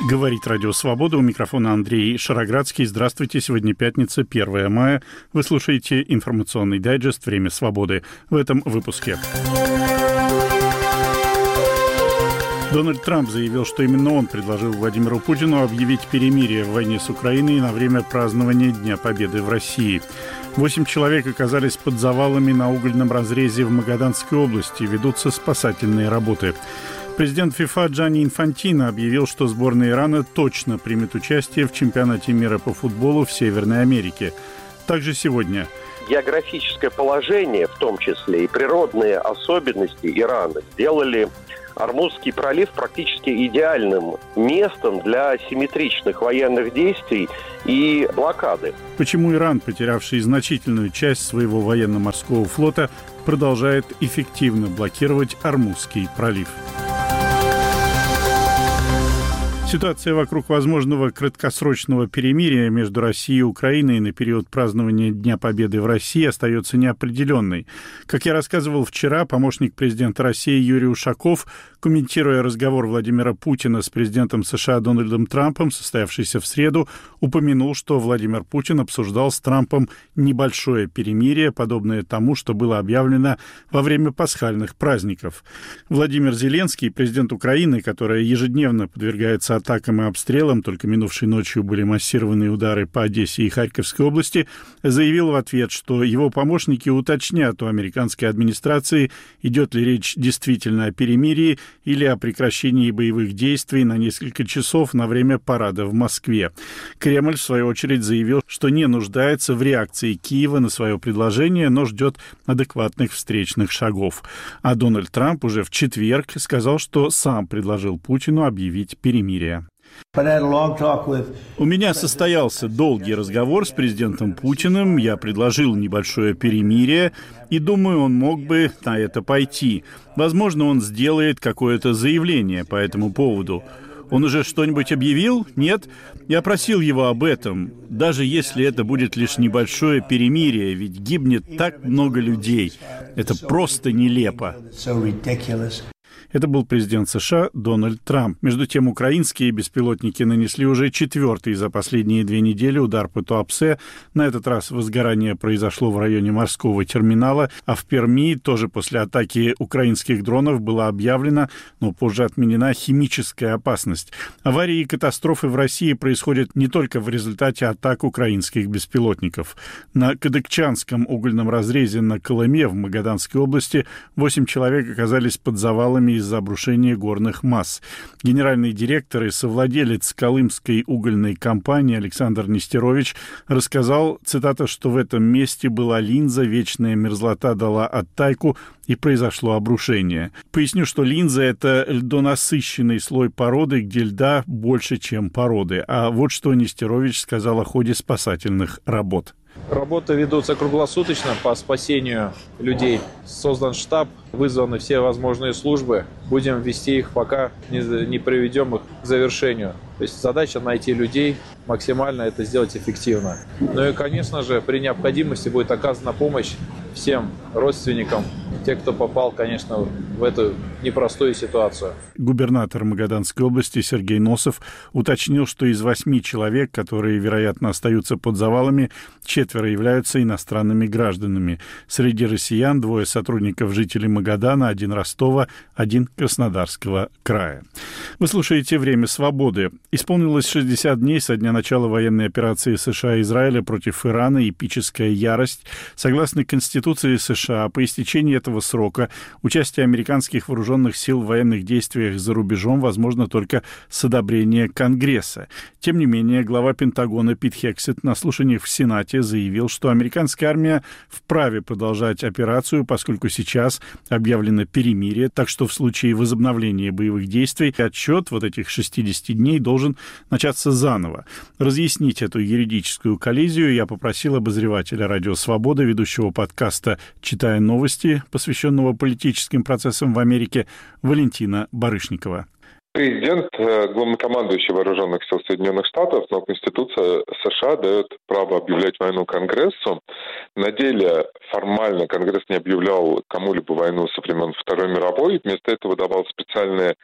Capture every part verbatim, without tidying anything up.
Говорит Радио Свобода. У микрофона Андрей Шароградский. Здравствуйте. Сегодня пятница, первое мая. Вы слушаете информационный дайджест «Время свободы». В этом выпуске. Дональд Трамп заявил, что именно он предложил Владимиру Путину объявить перемирие в войне с Украиной на время празднования Дня Победы в России. Восемь человек оказались под завалами на угольном разрезе в Магаданской области. Ведутся спасательные работы. Президент ФИФА Джанни Инфантино объявил, что сборная Ирана точно примет участие в чемпионате мира по футболу в Северной Америке. Также сегодня географическое положение, в том числе и природные особенности Ирана, сделали Ормузский пролив практически идеальным местом для симметричных военных действий и блокады. Почему Иран, потерявший значительную часть своего военно-морского флота, продолжает эффективно блокировать Ормузский пролив? Ситуация вокруг возможного краткосрочного перемирия между Россией и Украиной на период празднования Дня Победы в России остается неопределенной. Как я рассказывал вчера, помощник президента России Юрий Ушаков, комментируя разговор Владимира Путина с президентом США Дональдом Трампом, состоявшийся в среду, упомянул, что Владимир Путин обсуждал с Трампом небольшое перемирие, подобное тому, что было объявлено во время пасхальных праздников. Владимир Зеленский, президент Украины, которая ежедневно подвергается атакам и обстрелам, только минувшей ночью были массированные удары по Одессе и Харьковской области, заявил в ответ, что его помощники уточнят у американской администрации, идет ли речь действительно о перемирии или о прекращении боевых действий на несколько часов на время парада в Москве. Кремль, в свою очередь, заявил, что не нуждается в реакции Киева на свое предложение, но ждет адекватных встречных шагов. А Дональд Трамп уже в четверг сказал, что сам предложил Путину объявить перемирие. У меня состоялся долгий разговор с президентом Путиным, я предложил небольшое перемирие, и думаю, он мог бы на это пойти. Возможно, он сделает какое-то заявление по этому поводу. Он уже что-нибудь объявил? Нет? Я просил его об этом, даже если это будет лишь небольшое перемирие, ведь гибнет так много людей. Это просто нелепо. Это был президент США Дональд Трамп. Между тем, украинские беспилотники нанесли уже четвертый за последние две недели удар по Туапсе. На этот раз возгорание произошло в районе морского терминала, а в Перми тоже после атаки украинских дронов была объявлена, но позже отменена химическая опасность. Аварии и катастрофы в России происходят не только в результате атак украинских беспилотников. На Кадыкчанском угольном разрезе на Колыме в Магаданской области восемь человек оказались под завалами из-за обрушения горных масс. Генеральный директор и совладелец Колымской угольной компании Александр Нестерович рассказал, цитата, что в этом месте была линза, вечная мерзлота дала оттайку и произошло обрушение. Поясню, что линза — это льдонасыщенный слой породы, где льда больше, чем породы. А вот что Нестерович сказал о ходе спасательных работ. Работы ведутся круглосуточно по спасению людей. Создан штаб, вызваны все возможные службы. Будем вести их, пока не, не приведем их к завершению. То есть задача найти людей, максимально это сделать эффективно. Ну и, конечно же, при необходимости будет оказана помощь всем родственникам, те, кто попал, конечно, в эту непростую ситуацию. Губернатор Магаданской области Сергей Носов уточнил, что из восьми человек, которые, вероятно, остаются под завалами, четверо являются иностранными гражданами. Среди россиян двое сотрудников жителей Магадана, один Ростова, один Краснодарского края. Вы слушаете «Время свободы». Исполнилось шестьдесят дней со дня начала военной операции США и Израиля против Ирана «Эпическая ярость». Согласно Конституции США, по истечении этого срока участие американских вооруженных сил в военных действиях за рубежом возможно только с одобрения Конгресса. Тем не менее, глава Пентагона Пит Хексет на слушаниях в Сенате заявил, что американская армия вправе продолжать операцию, поскольку сейчас объявлено перемирие, так что в случае возобновления боевых действий отсчет вот этих шестидесяти дней должен начаться заново. Разъяснить эту юридическую коллизию я попросил обозревателя «Радио Свобода», ведущего подкаста «Читая новости», посвященного политическим процессам в Америке, Валентина Барышникова. Президент, главнокомандующий Вооруженных сил Соединенных Штатов, но Конституция США дает право объявлять войну Конгрессу. На деле формально Конгресс не объявлял кому-либо войну со времен Второй мировой. Вместо этого давал специальные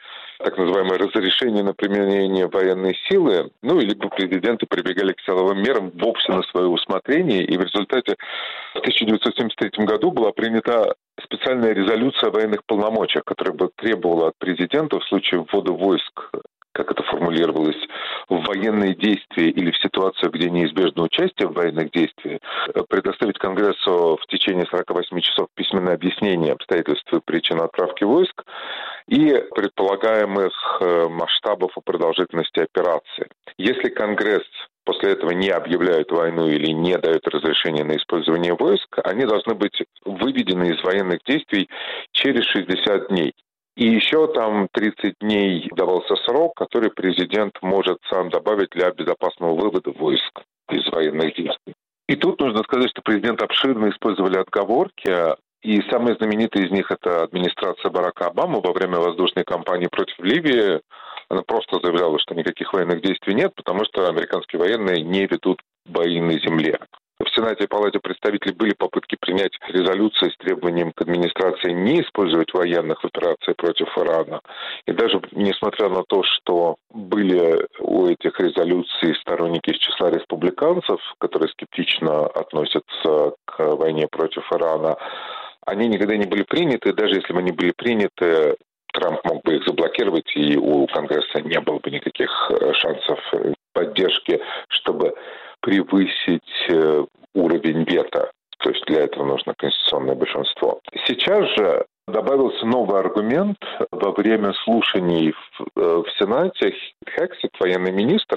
так называемое разрешение на применение военной силы, ну, либо президенты прибегали к силовым мерам вовсе на свое усмотрение, и в результате в тысяча девятьсот семьдесят третьем году была принята специальная резолюция о военных полномочиях, которая бы требовала от президента в случае ввода войск, как это формулировалось, в военные действия или в ситуацию, где неизбежно участие в военных действиях, предоставить Конгрессу в течение сорока восьми часов письменное объяснение обстоятельств и причин отправки войск и предполагаемых масштабов и продолжительности операции. Если Конгресс после этого не объявляют войну или не дают разрешение на использование войск, они должны быть выведены из военных действий через шестьдесят дней. И еще там тридцать дней давался срок, который президент может сам добавить для безопасного вывода войск из военных действий. И тут нужно сказать, что президент обширно использовали отговорки, и самые знаменитые из них — это администрация Барака Обамы во время воздушной кампании против Ливии. Она просто заявляла, что никаких военных действий нет, потому что американские военные не ведут бои на земле. В Сенате и Палате представителей были попытки принять резолюции с требованием к администрации не использовать военных в операции против Ирана. И даже несмотря на то, что были у этих резолюций сторонники из числа республиканцев, которые скептично относятся к войне против Ирана, они никогда не были приняты. Даже если бы они были приняты, Трамп мог бы их заблокировать, и у Конгресса не было бы никаких шансов поддержки, чтобы превысить уровень вето. То есть для этого нужно конституционное большинство. Сейчас же добавился новый аргумент. Во время слушаний в, в Сенате Хексет, военный министр,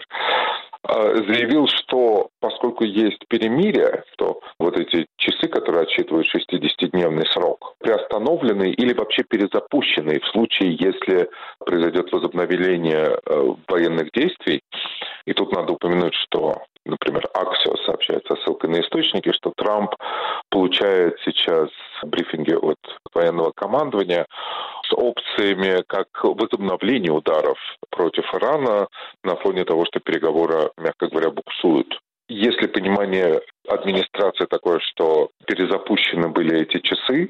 заявил, что поскольку есть перемирие, то вот эти часы, которые отсчитывают шестидесятидневный срок, приостановлены или вообще перезапущены в случае, если произойдет возобновление военных действий. И тут надо упомянуть, что, например, Axios сообщает со ссылкой на источники, что Трамп получает сейчас брифинги от военного командования с опциями как возобновления ударов против Ирана на фоне того, что переговоры, мягко говоря, буксуют. Если понимание администрации такое, что перезапущены были эти часы,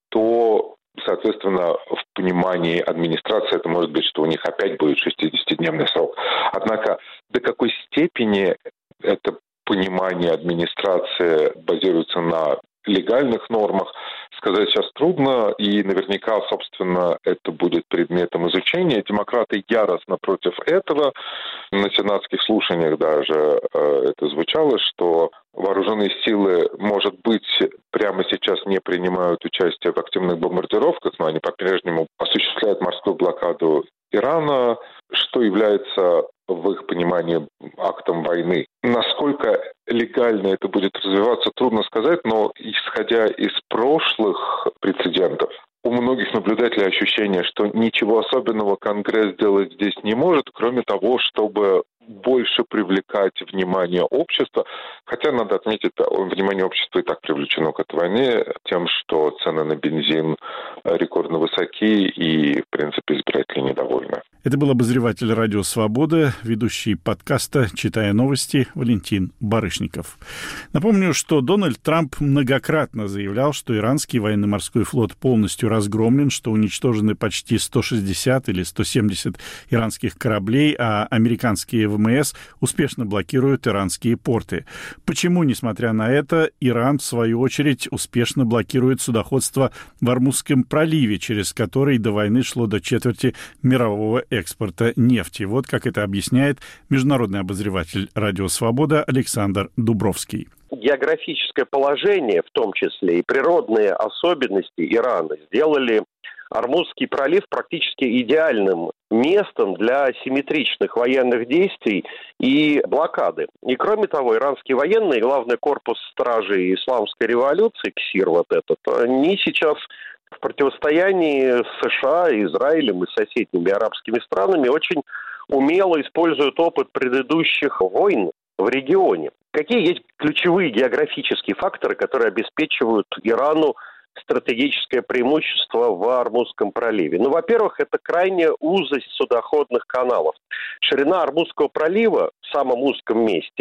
то, соответственно, в понимании администрации это может быть, что у них опять будет шестидесятидневный срок. Однако до какой степени это понимание администрации базируется на легальных нормах, сказать сейчас трудно, и наверняка, собственно, это будет предметом изучения. Демократы яростно против этого. На сенатских слушаниях даже э, это звучало, что вооруженные силы, может быть, прямо сейчас не принимают участие в активных бомбардировках, но они по-прежнему осуществляют морскую блокаду Ирана, что является в их понимании актом войны. Насколько легально это будет развиваться, трудно сказать, но исходя из прошлых прецедентов, у многих наблюдателей ощущение, что ничего особенного Конгресс делать здесь не может, кроме того, чтобы больше привлекать внимание общества. Хотя, надо отметить, внимание общества и так привлечено к этой войне тем, что цены на бензин рекордно высоки и, в принципе, избиратели недовольны. Это был обозреватель «Радио Свобода», ведущий подкаста «Читая новости» Валентин Барышников. Напомню, что Дональд Трамп многократно заявлял, что иранский военно-морской флот полностью разгромлен, что уничтожены почти сто шестьдесят или сто семьдесят иранских кораблей, а американские ВМС успешно блокируют иранские порты. Почему, несмотря на это, Иран, в свою очередь, успешно блокирует судоходство в Ормузском проливе, через который до войны шло до четверти мирового экспорта нефти? Вот как это объясняет международный обозреватель «Радио Свобода» Александр Дубровский. Географическое положение, в том числе и природные особенности Ирана, сделали Ормузский пролив практически идеальным местом для асимметричных военных действий и блокады. И кроме того, иранские военные, главный корпус стражей исламской революции, КСИР вот этот, они сейчас в противостоянии с США, Израилем и соседними арабскими странами очень умело используют опыт предыдущих войн в регионе. Какие есть ключевые географические факторы, которые обеспечивают Ирану стратегическое преимущество в Ормузском проливе? Ну, во-первых, это крайняя узость судоходных каналов. Ширина Ормузского пролива в самом узком месте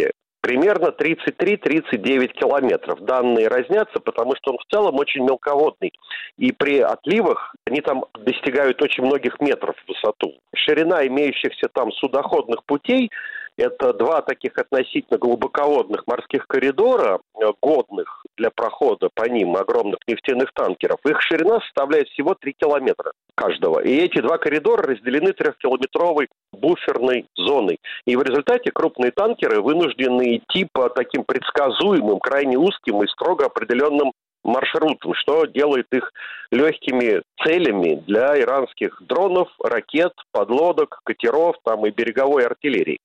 примерно тридцать три - тридцать девять километров. Данные разнятся, потому что он в целом очень мелководный. И при отливах они там достигают очень многих метров в высоту. Ширина имеющихся там судоходных путей – это два таких относительно глубоководных морских коридора, годных для прохода по ним огромных нефтяных танкеров. Их ширина составляет всего три километра каждого. И эти два коридора разделены трехкилометровой буферной зоной. И в результате крупные танкеры вынуждены идти по таким предсказуемым, крайне узким и строго определенным маршрутом, что делает их легкими целями для иранских дронов, ракет, подлодок, катеров там, и береговой артиллерии.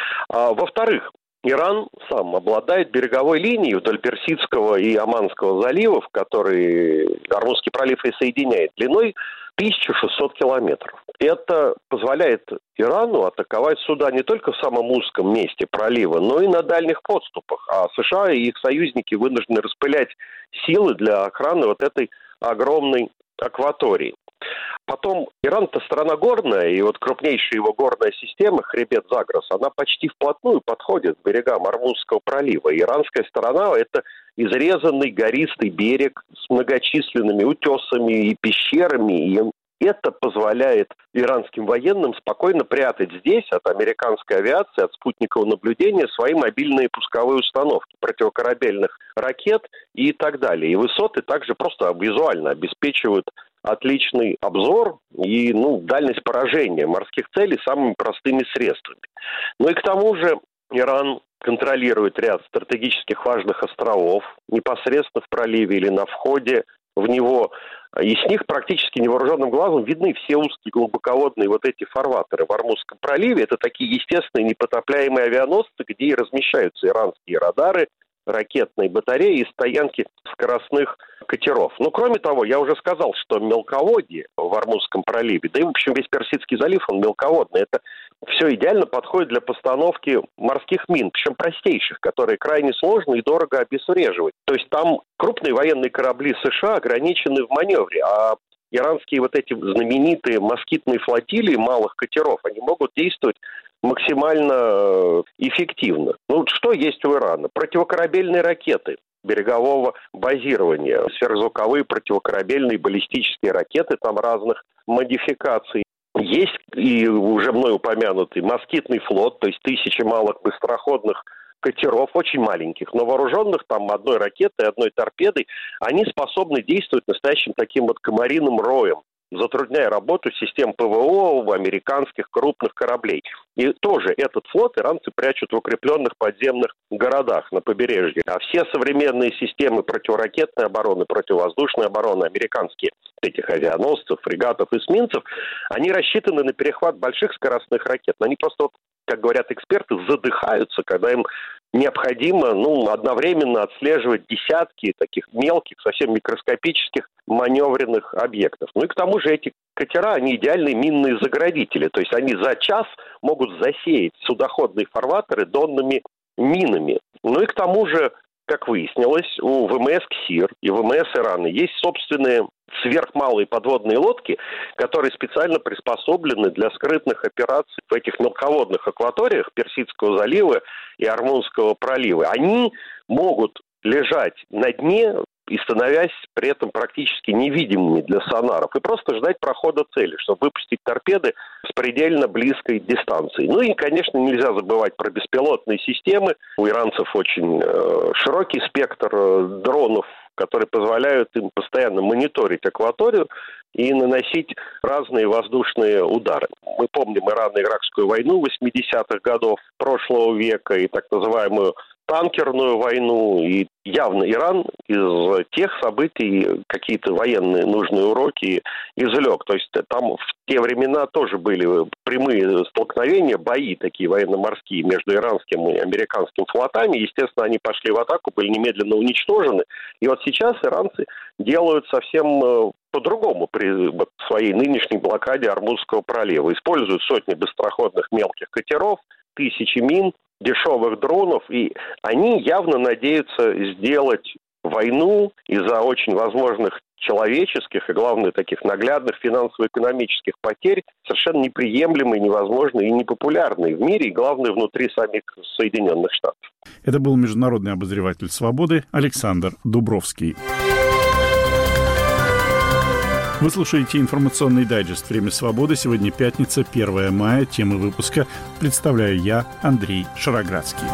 А, во-вторых, Иран сам обладает береговой линией вдоль Персидского и Оманского заливов, которые Ормузский пролив и соединяет, длиной тысяча шестьсот километров. Это позволяет Ирану атаковать суда не только в самом узком месте пролива, но и на дальних подступах. А США и их союзники вынуждены распылять силы для охраны вот этой огромной акватории. Потом, Иран-то страна горная, и вот крупнейшая его горная система, хребет Загрос, она почти вплотную подходит к берегам Ормузского пролива. Иранская сторона – это изрезанный гористый берег с многочисленными утесами и пещерами, и это позволяет иранским военным спокойно прятать здесь от американской авиации, от спутникового наблюдения свои мобильные пусковые установки, противокорабельных ракет и так далее. И высоты также просто визуально обеспечивают отличный обзор и ну, дальность поражения морских целей самыми простыми средствами. Ну и к тому же Иран контролирует ряд стратегических важных островов непосредственно в проливе или на входе в него. И с них практически невооруженным глазом видны все узкие глубоководные вот эти фарватеры в Ормузском проливе. Это такие естественные непотопляемые авианосцы, где и размещаются иранские радары, ракетные батареи и стоянки скоростных катеров. Ну, кроме того, я уже сказал, что мелководье в Ормузском проливе, да и, в общем, весь Персидский залив, он мелководный. Это все идеально подходит для постановки морских мин, причем простейших, которые крайне сложно и дорого обезвреживать. То есть там крупные военные корабли США ограничены в маневре, а иранские вот эти знаменитые москитные флотилии малых катеров, они могут действовать максимально эффективно. Ну, что есть у Ирана? Противокорабельные ракеты берегового базирования, сверхзвуковые противокорабельные баллистические ракеты там разных модификаций. Есть и уже мной упомянутый москитный флот, то есть тысячи малых быстроходных катеров, очень маленьких, но вооруженных там одной ракетой, одной торпедой, они способны действовать настоящим таким вот комариным роем, затрудняя работу систем ПВО американских крупных кораблей. И тоже этот флот иранцы прячут в укрепленных подземных городах на побережье. А все современные системы противоракетной обороны, противовоздушной обороны, американские, этих авианосцев, фрегатов, эсминцев, они рассчитаны на перехват больших скоростных ракет. Но они просто, вот, как говорят эксперты, задыхаются, когда им необходимо ну, одновременно отслеживать десятки таких мелких, совсем микроскопических маневренных объектов. Ну и к тому же эти катера, они идеальные минные заградители. То есть они за час могут засеять судоходные фарватеры донными минами. Ну и к тому же, как выяснилось, у ВМС КСИР и ВМС Ирана есть собственные сверхмалые подводные лодки, которые специально приспособлены для скрытных операций в этих мелководных акваториях Персидского залива и Ормузского пролива. Они могут лежать на дне и становясь при этом практически невидимыми для сонаров, и просто ждать прохода цели, чтобы выпустить торпеды с предельно близкой дистанции. Ну и, конечно, нельзя забывать про беспилотные системы. У иранцев очень э, широкий спектр э, дронов, которые позволяют им постоянно мониторить акваторию и наносить разные воздушные удары. Мы помним Ирано-Иракскую войну восьмидесятых годов прошлого века и так называемую танкерную войну, и явно Иран из тех событий какие-то военные нужные уроки извлек. То есть там в те времена тоже были прямые столкновения, бои такие военно-морские между иранским и американским флотами. Естественно, они пошли в атаку, были немедленно уничтожены. И вот сейчас иранцы делают совсем по-другому при своей нынешней блокаде Ормузского пролива. Используют сотни быстроходных мелких катеров, тысячи мин, дешевых дронов, и они явно надеются сделать войну из-за очень возможных человеческих и, главное, таких наглядных финансово-экономических потерь совершенно неприемлемые, невозможные и непопулярные в мире, и, главное, внутри самих Соединенных Штатов. Это был международный обозреватель «Свободы» Александр Дубровский. Вы слушаете информационный дайджест «Время свободы». Сегодня пятница, первое мая. Темы выпуска представляю я, Андрей Шароградский.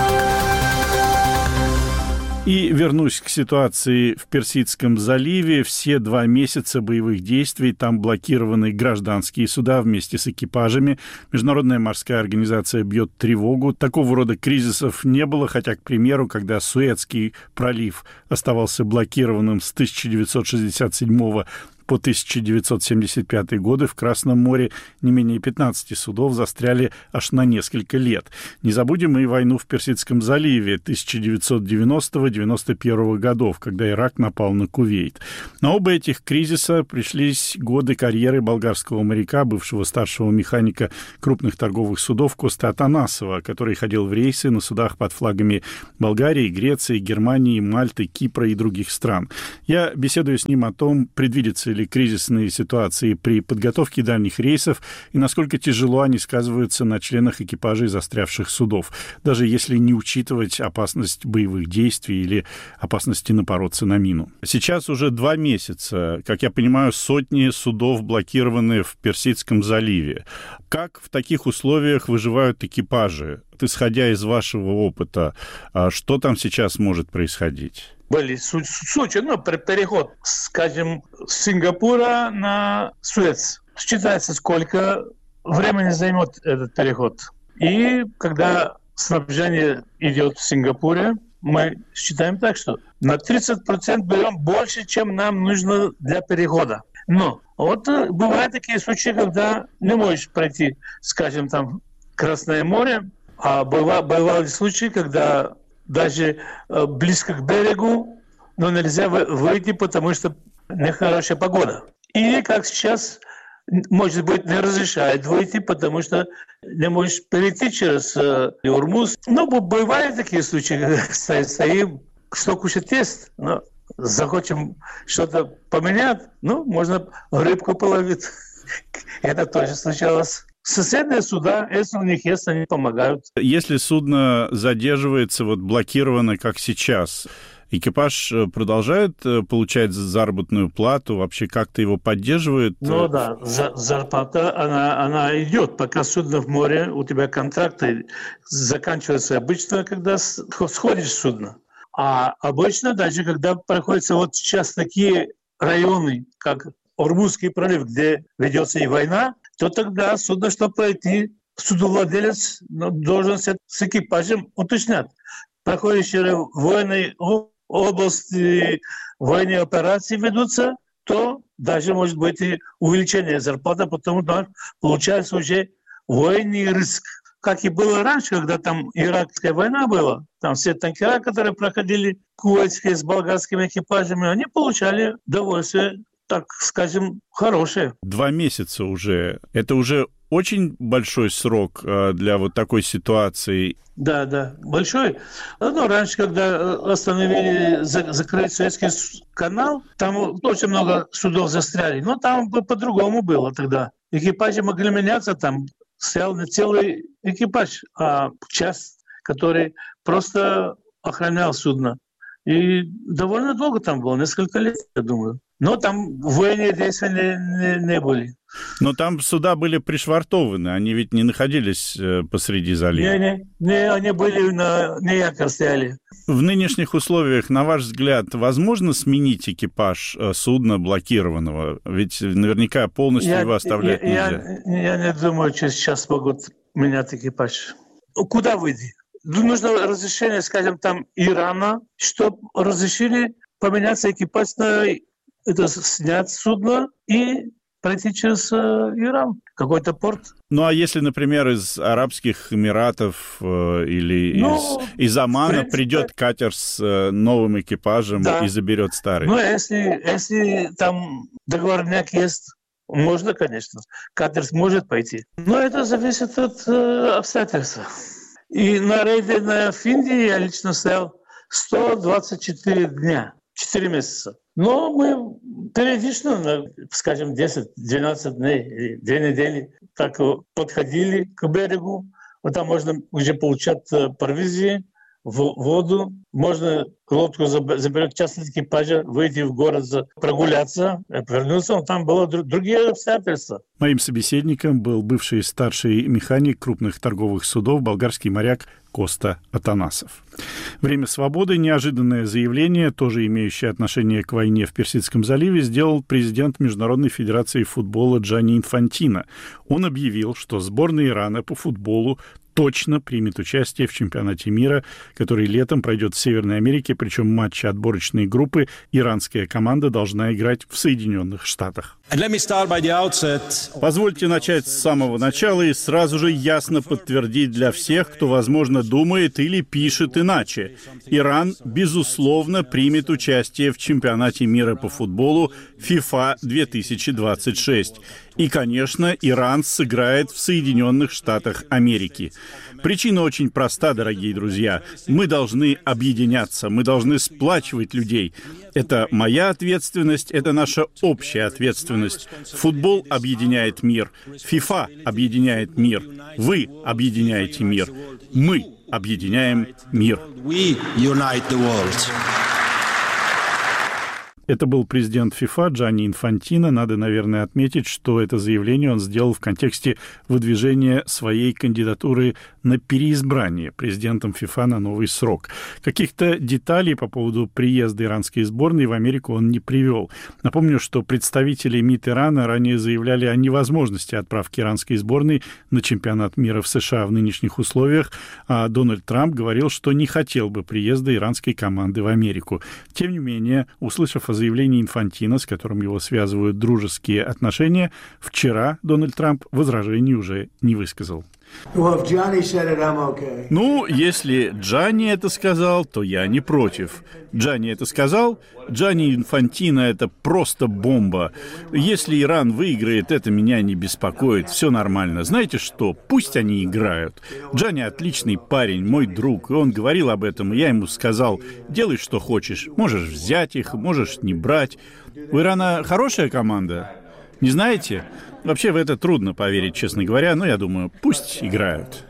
И вернусь к ситуации в Персидском заливе. Все два месяца боевых действий там блокированы гражданские суда вместе с экипажами. Международная морская организация бьет тревогу. Такого рода кризисов не было, хотя, к примеру, когда Суэцкий пролив оставался блокированным с тысяча девятьсот шестьдесят седьмого по тысяча девятьсот семьдесят пятый годы в Красном море не менее пятнадцати судов застряли аж на несколько лет. Не забудем и войну в Персидском заливе тысяча девятьсот девяностого — девяносто первого годов, когда Ирак напал на Кувейт. На оба этих кризиса пришлись годы карьеры болгарского моряка, бывшего старшего механика крупных торговых судов Косты Атанасова, который ходил в рейсы на судах под флагами Болгарии, Греции, Германии, Мальты, Кипра и других стран. Я беседую с ним о том, предвидится или кризисные ситуации при подготовке дальних рейсов и насколько тяжело они сказываются на членах экипажей застрявших судов, даже если не учитывать опасность боевых действий или опасности напороться на мину. Сейчас уже два месяца, как я понимаю, сотни судов блокированы в Персидском заливе. Как в таких условиях выживают экипажи? Исходя из вашего опыта, что там сейчас может происходить? Были случаи, ну, переход, скажем, с Сингапура на Суэц. Считается, сколько времени займет этот переход. И когда снабжение идет в Сингапуре, мы считаем так, что на тридцать процентов берем больше, чем нам нужно для перехода. Но вот бывают такие случаи, когда не можешь пройти, скажем, там, Красное море, а бывали случаи, когда даже э, близко к берегу, но нельзя выйти, потому что нехорошая погода. Или, как сейчас, может быть, не разрешают выйти, потому что не можешь перейти через э, Ормуз. Ну, бывают такие случаи, стоим, что кушать есть, но захотим что-то поменять, ну, можно рыбку половить. Это тоже случалось. Соседние суда, если у них есть, они помогают. Если судно задерживается, вот блокировано, как сейчас, экипаж продолжает получать заработную плату, вообще как-то его поддерживает? Ну да, за, зарплата, она, она идет, пока судно в море, у тебя контракты заканчиваются обычно, когда сходишь с судна. А обычно, даже когда проходятся вот сейчас такие районы, как Ормузский пролив, где ведется и война, то тогда судно, чтобы пройти, судовладелец должен с экипажем уточнять. Проходишь через военные области, военные операции ведутся, то даже может быть и увеличение зарплаты, потому что получается уже военный риск. Как и было раньше, когда там иракская война была, там все танкера, которые проходили кувейтские с болгарскими экипажами, они получали удовольствие, так скажем, хорошее. Два месяца уже. Это уже очень большой срок для вот такой ситуации. Да, да, большой. Ну, раньше, когда остановили, закрыть Суэцкий канал, там очень много судов застряли. Но там по-другому было тогда. Экипажи могли меняться, там стоял не целый экипаж, а часть, который просто охранял судно. И довольно долго там было, несколько лет, я думаю. Но там военные действия не, не, не были. Но там суда были пришвартованы, они ведь не находились посреди залива. Не, не, не, они были на, на якорь стояли. В нынешних условиях, на ваш взгляд, возможно сменить экипаж судна блокированного? Ведь наверняка полностью я, его оставлять я, нельзя. Я, я не думаю, что сейчас могут менять экипаж. Куда выйти? Нужно разрешение, скажем, там Ирана, чтобы разрешили поменяться экипаж на это, снять судно и пройти через э, Иран, какой-то порт. Ну, а если, например, из Арабских Эмиратов э, или ну, из, из Омана принципе, придет катер с э, новым экипажем, да, и заберет старый? Ну, если, если там договорняк есть, можно, конечно. Катер может пойти. Но это зависит от э, обстоятельств. И на рейде на Финдии я лично стоял сто двадцать четыре дня. четыре месяца. Но мы периодично, скажем, десять-двенадцать дней, две недели, так подходили к берегу. Вот там можно уже получать провизии, воду, можно лодку заберет частный экипаж, выйти в город, прогуляться, вернуться, там было другие обстоятельства. Моим собеседником был бывший старший механик крупных торговых судов, болгарский моряк Коста Атанасов. «Время свободы» — неожиданное заявление, тоже имеющее отношение к войне в Персидском заливе, сделал президент Международной федерации футбола Джанни Инфантино. Он объявил, что сборная Ирана по футболу точно примет участие в чемпионате мира, который летом пройдет в Северной Америке, причем матчи отборочной группы иранская команда должна играть в Соединенных Штатах. Позвольте начать с самого начала и сразу же ясно подтвердить для всех, кто, возможно, думает или пишет иначе. Иран, безусловно, примет участие в чемпионате мира по футболу FIFA две тысячи двадцать шесть. И, конечно, Иран сыграет в Соединенных Штатах Америки. Причина очень проста, дорогие друзья. Мы должны объединяться, мы должны сплачивать людей. Это моя ответственность, это наша общая ответственность. Футбол объединяет мир, FIFA объединяет мир, вы объединяете мир, мы объединяем мир. Это был президент ФИФА Джанни Инфантино. Надо, наверное, отметить, что это заявление он сделал в контексте выдвижения своей кандидатуры на переизбрание президентом ФИФА на новый срок. Каких-то деталей по поводу приезда иранской сборной в Америку он не привел. Напомню, что представители МИД Ирана ранее заявляли о невозможности отправки иранской сборной на чемпионат мира в США в нынешних условиях, а Дональд Трамп говорил, что не хотел бы приезда иранской команды в Америку. Тем не менее, услышав о заявлении Инфантино, с которым его связывают дружеские отношения, вчера Дональд Трамп возражений уже не высказал. Ну, если Джанни это сказал, то я не против. Джанни это сказал, Джанни Инфантино — это просто бомба. Если Иран выиграет, это меня не беспокоит, все нормально. Знаете что, пусть они играют. Джанни отличный парень, мой друг, и он говорил об этом, и я ему сказал: делай, что хочешь, можешь взять их, можешь не брать. У Ирана хорошая команда, не знаете? Вообще в это трудно поверить, честно говоря, но я думаю, пусть играют.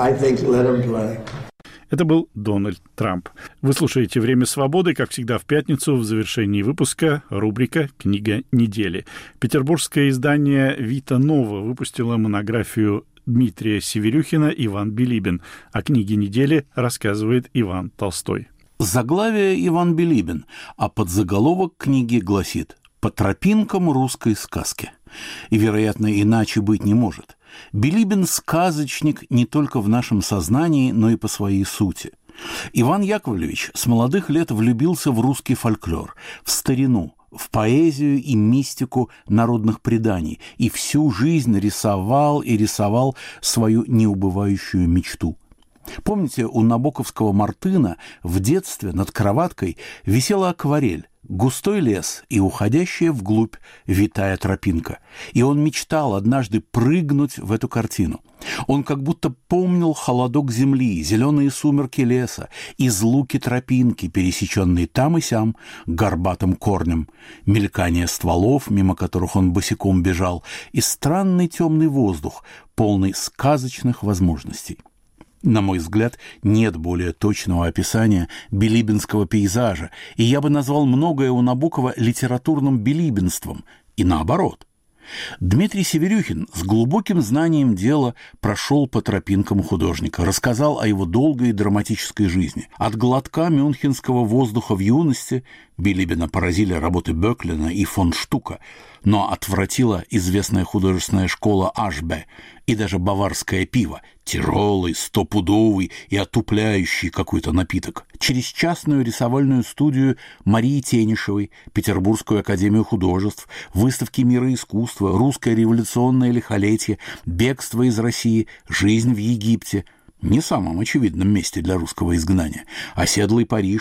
Это был Дональд Трамп. Вы слушаете «Время свободы», как всегда в пятницу, в завершении выпуска рубрика «Книга недели». Петербургское издание «Вита Нова» выпустило монографию Дмитрия Северюхина «Иван Билибин». О книге недели рассказывает Иван Толстой. Заглавие Иван Билибин, а подзаголовок книги гласит «По тропинкам русской сказки». И, вероятно, иначе быть не может. Билибин – сказочник не только в нашем сознании, но и по своей сути. Иван Яковлевич с молодых лет влюбился в русский фольклор, в старину, в поэзию и мистику народных преданий, и всю жизнь рисовал и рисовал свою неубывающую мечту. Помните, у набоковского Мартына в детстве над кроваткой висела акварель, густой лес и уходящая вглубь витая тропинка. И он мечтал однажды прыгнуть в эту картину. Он как будто помнил холодок земли, зеленые сумерки леса, излуки тропинки, пересеченные там и сям горбатым корнем, мелькание стволов, мимо которых он босиком бежал, и странный темный воздух, полный сказочных возможностей. На мой взгляд, нет более точного описания билибинского пейзажа, и я бы назвал многое у Набокова литературным билибинством, и наоборот. Дмитрий Северюхин с глубоким знанием дела прошел по тропинкам художника, рассказал о его долгой и драматической жизни. От глотка мюнхенского воздуха в юности Билибина поразили работы Бöcklина и фон Штука, но отвратила известная художественная школа Ашбе и даже баварское пиво, тяжелый, стопудовый и отупляющий какой-то напиток. Через частную рисовальную студию Марии Тенишевой, Петербургскую академию художеств, выставки мира искусства, русское революционное лихолетие, бегство из России, жизнь в Египте, не самом очевидном месте для русского изгнания, оседлый Париж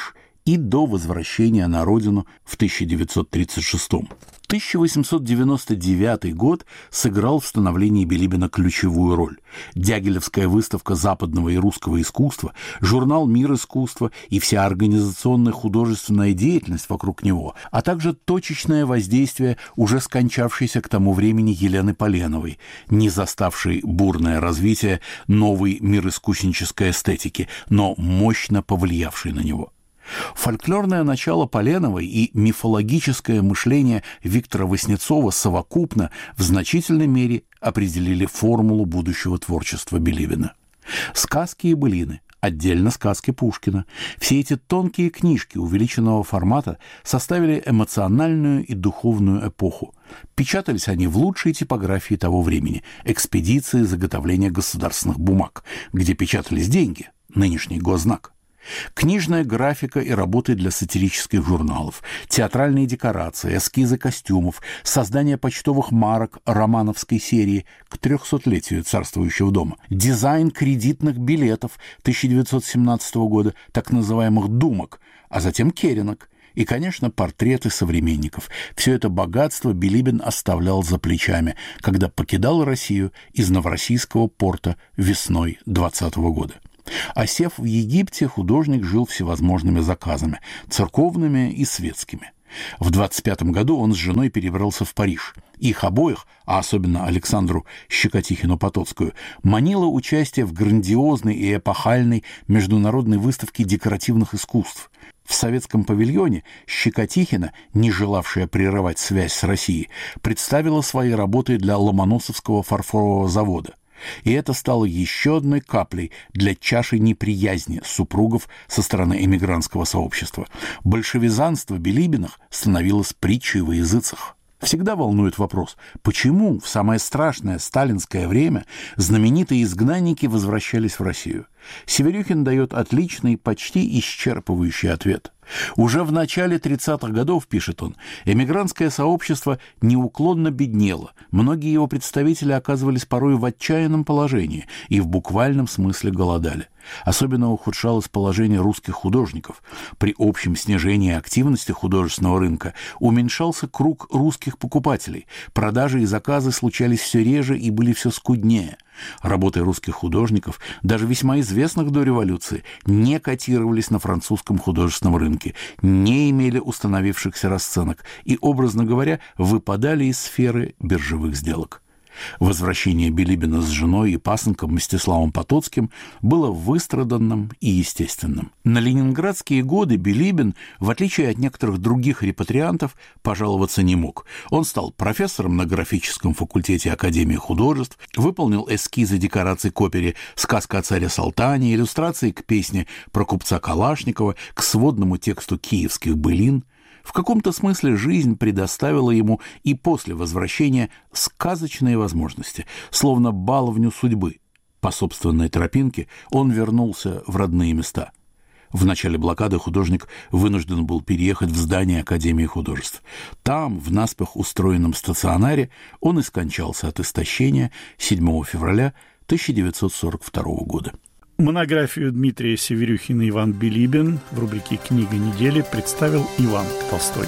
и до возвращения на родину в тысяча девятьсот тридцать шестом. тысяча восемьсот девяносто девятый год сыграл в становлении Билибина ключевую роль. Дягилевская выставка западного и русского искусства, журнал «Мир искусства» и вся организационная художественная деятельность вокруг него, а также точечное воздействие уже скончавшейся к тому времени Елены Поленовой, не заставшей бурное развитие новой мироискуснической эстетики, но мощно повлиявшей на него. Фольклорное начало Поленовой и мифологическое мышление Виктора Васнецова совокупно в значительной мере определили формулу будущего творчества Билибина. Сказки и былины, отдельно сказки Пушкина, все эти тонкие книжки увеличенного формата составили эмоциональную и духовную эпоху. Печатались они в лучшей типографии того времени, экспедиции заготовления государственных бумаг, где печатались деньги, нынешний госзнак. Книжная графика и работы для сатирических журналов, театральные декорации, эскизы костюмов, создание почтовых марок романовской серии к трехсотлетию царствующего дома, дизайн кредитных билетов тысяча девятьсот семнадцатого года, так называемых «думок», а затем керенок, и, конечно, портреты современников. Все это богатство Билибин оставлял за плечами, когда покидал Россию из Новороссийского порта весной двадцатого года. Осев в Египте, художник жил всевозможными заказами, церковными и светскими. В двадцать пятом году он с женой перебрался в Париж. Их обоих, а особенно Александру Щекотихину-Потоцкую, манило участие в грандиозной и эпохальной международной выставке декоративных искусств. В советском павильоне Щекотихина, не желавшая прерывать связь с Россией, представила свои работы для Ломоносовского фарфорового завода. И это стало еще одной каплей для чаши неприязни супругов со стороны эмигрантского сообщества. Большевизанство Билибиных становилось притчей во языцах. Всегда волнует вопрос, почему в самое страшное сталинское время знаменитые изгнанники возвращались в Россию? Северюхин дает отличный, почти исчерпывающий ответ. Уже в начале тридцатых годов, пишет он, эмигрантское сообщество неуклонно беднело, многие его представители оказывались порой в отчаянном положении и в буквальном смысле голодали. Особенно ухудшалось положение русских художников. При общем снижении активности художественного рынка уменьшался круг русских покупателей, продажи и заказы случались все реже и были все скуднее. Работы русских художников, даже весьма известных до революции, не котировались на французском художественном рынке, не имели установившихся расценок и, образно говоря, выпадали из сферы биржевых сделок. Возвращение Билибина с женой и пасынком Мстиславом Потоцким было выстраданным и естественным. На ленинградские годы Билибин, в отличие от некоторых других репатриантов, пожаловаться не мог. Он стал профессором на графическом факультете Академии художеств, выполнил эскизы декораций к опере «Сказка о царе Салтане», иллюстрации к песне про купца Калашникова, к сводному тексту киевских былин. В каком-то смысле жизнь предоставила ему и после возвращения сказочные возможности, словно баловню судьбы. По собственной тропинке он вернулся в родные места. В начале блокады художник вынужден был переехать в здание Академии художеств. Там, в наспех устроенном стационаре, он и скончался от истощения седьмого февраля тысяча девятьсот сорок второго года. Монографию Дмитрия Северюхина «Иван Билибин» в рубрике «Книга недели» представил Иван Толстой.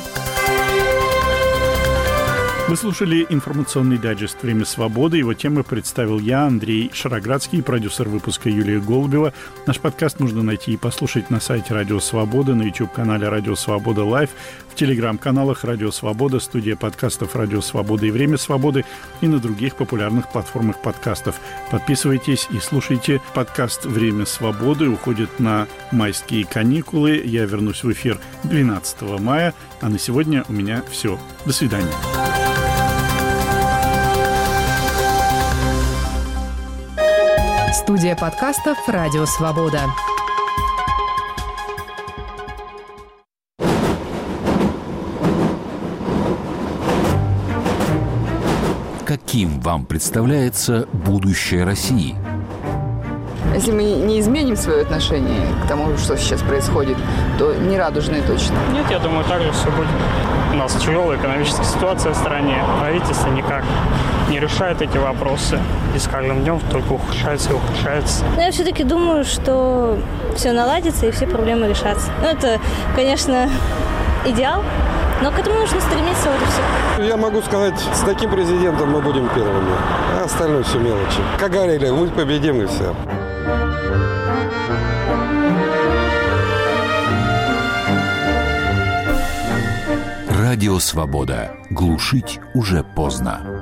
Вы слушали информационный дайджест «Время свободы». Его темы представил я, Андрей Шароградский, продюсер выпуска Юлия Голубева. Наш подкаст можно найти и послушать на сайте Радио Свобода, на YouTube-канале Радио Свобода Лайв, в телеграм-каналах Радио Свобода, студия подкастов Радио Свобода и Время свободы и на других популярных платформах подкастов. Подписывайтесь и слушайте. Подкаст «Время свободы» уходит на майские каникулы. Я вернусь в эфир двенадцатого мая. А на сегодня у меня все. До свидания. Студия подкастов «Радио Свобода». Каким вам представляется будущее России? Если мы не изменим свое отношение к тому, что сейчас происходит, то не радужное точно. Нет, я думаю, так же все будет. У нас тяжелая экономическая ситуация в стране, правительство никак. не решает эти вопросы. И с каждым днем только ухудшается и ухудшается. Но я все-таки думаю, что все наладится и все проблемы решатся. Ну, это, конечно, идеал, но к этому нужно стремиться, вот и все. Я могу сказать, с таким президентом мы будем первыми, а остальное все мелочи. Как говорили, мы победим и все. Радио «Свобода». Глушить уже поздно.